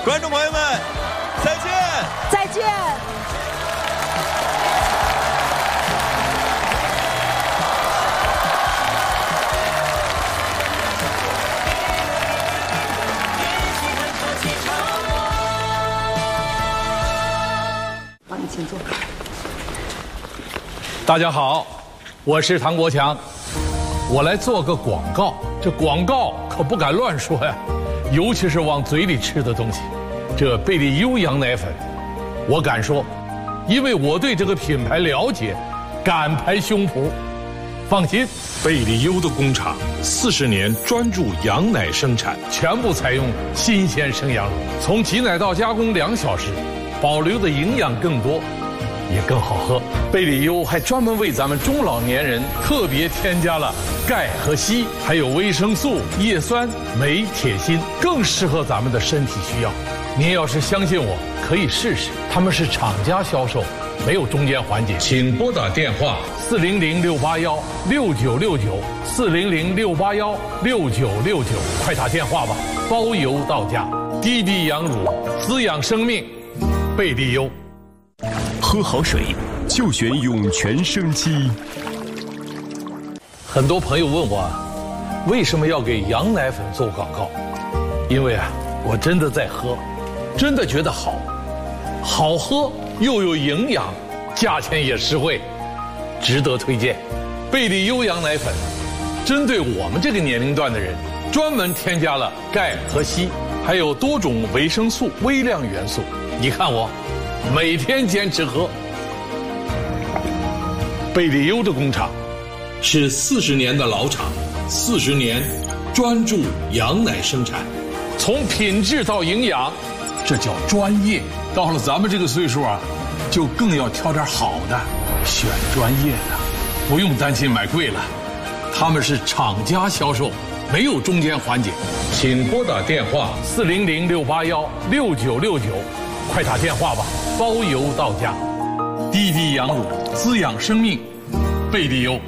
观众朋友们，再见！ 再见！ 帮你请坐。 大家好，我是唐国强，我来做个广告。这广告可不敢乱说呀，尤其是往嘴里吃的东西。这贝利优羊奶粉，我敢说，因为我对这个品牌了解，敢拍胸脯。放心， 贝利优的工厂40年专注羊奶生产， 全部采用新鲜生羊乳，从挤奶到加工2小时，保留的营养更多，也更好喝。贝利优还专门为咱们中老年人特别添加了钙和硒，还有维生素、叶酸、镁、铁、锌，更适合咱们的身体需要。您要是相信我，可以试试。他们是厂家销售，没有中间环节。 请拨打电话 400-681-6969，400-681-6969，快打电话吧，包邮到家。低低羊乳，滋养生命，贝利优。 喝好水就选涌泉生机。 很多朋友问我，为什么要给羊奶粉做广告？因为我真的在喝，真的觉得好，好喝又有营养，价钱也实惠，值得推荐。贝利优羊奶粉针对我们这个年龄段的人，专门添加了钙和硒，还有多种维生素、微量元素。你看我每天坚持喝。贝利优的工厂是40年的老厂，40年专注羊奶生产，从品质到营养，这叫专业。到了咱们这个岁数就更要挑点好的，选专业的，不用担心买贵了。他们是厂家销售，没有中间环节。 请拨打电话 400-681-6969，快打电话吧，包邮到家。低低羊乳，滋养生命，贝利优。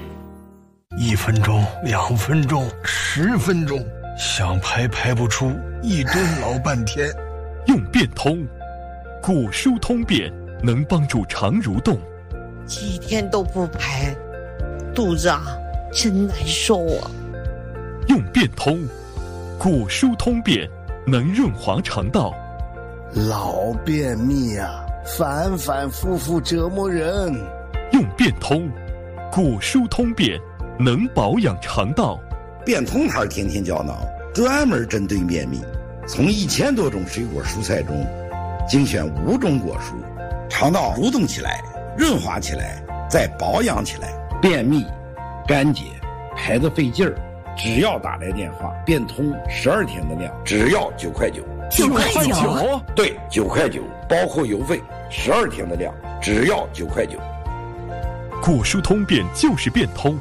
1分钟、2分钟、10分钟，想排不出，一蹲老半天。 用变通，骨疏通便，能帮助肠蠕动。 几天都不排，肚子真难受啊。 用变通，骨疏通便，能润滑肠道。 老便秘反反复复折磨人。 用变通，骨疏通便，能保养肠道。 变通牌天天胶囊专门针对便秘，从1000多种水果蔬菜中精选5种果蔬，肠道蠕动起来，润滑起来，再保养起来。便秘、干结、排得费劲儿，只要打来电话，变通12天的量，只要9块9。 9块9？ 对，9块9，包括邮费，12天的量，只要9块9。 骨疏通便就是变通。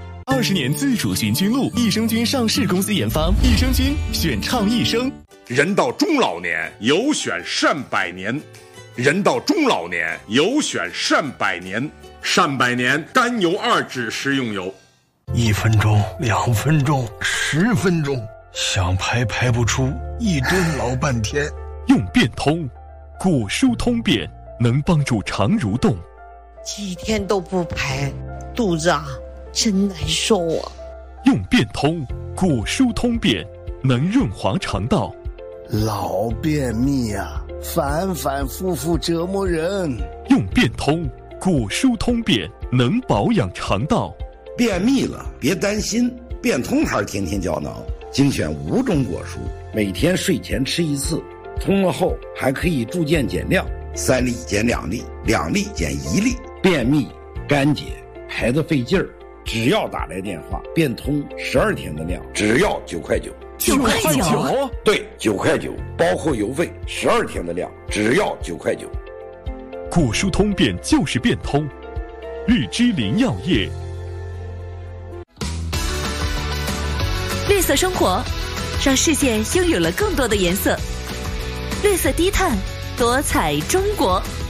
20年自主循菌露，益生菌上市公司研发，益生菌选倡益生。 人到中老年有选善百年，人到中老年有选善百年，善百年甘油2酯食用油。 1分钟、2分钟、10分钟，想排不出，一蹲老半天。 用变通，骨疏通便，能帮助肠蠕动。 几天都不排，肚子真难受啊。 用变通，骨疏通便，能润滑肠道。 老便秘反反复复折磨人。 用变通，骨疏通便，能保养肠道。 便秘了别担心，变通牌天天胶囊精选5种果蔬，每天睡前吃1次，通了后还可以逐渐减量，3粒减2粒，2粒减1粒。便秘、干结、排得费劲儿，只要打来电话，变通12天的量，只要9块9。 9块9？ 对，9块9，包括邮费，12天的量，只要9块9。 骨疏通便就是变通。绿之林药业。 绿色生活，让世界拥有了更多的颜色。绿色低碳，多彩中国。